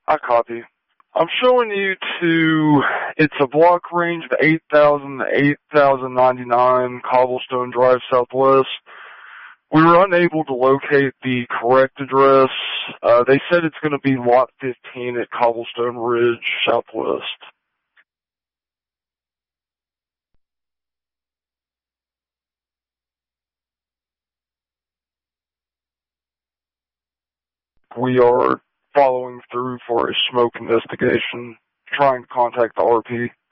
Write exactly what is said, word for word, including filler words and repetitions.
I copy. I'm showing you to, it's a block range of eight thousand to eight thousand ninety-nine Cobblestone Drive Southwest. We were unable to locate the correct address. Uh, they said it's going to be lot fifteen at Cobblestone Ridge Southwest. We are following through for a smoke investigation, trying to contact the R P.